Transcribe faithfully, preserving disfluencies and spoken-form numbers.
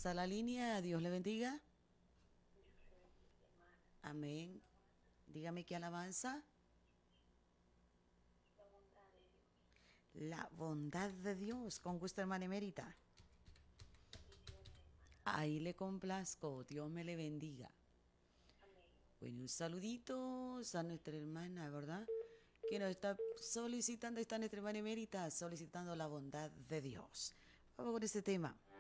Vamos a la línea. Dios le bendiga. Amén. Dígame qué alabanza. La bondad de Dios. Con gusto, hermana emérita. Ahí le complazco. Dios me le bendiga. Bueno, un saludito a nuestra hermana, ¿verdad? Que nos está solicitando, está nuestra hermana emérita, solicitando la bondad de Dios. Vamos con ese tema.